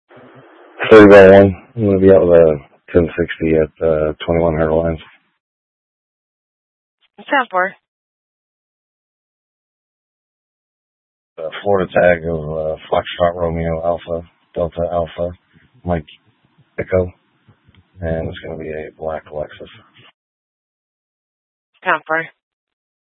30 by 1. I'm going to be out with a 1060 at 2100 lines. What's that for? Florida tag of Foxtrot Romeo Alpha, Delta Alpha, Mike Echo, and it's going to be a black Lexus. What's that for?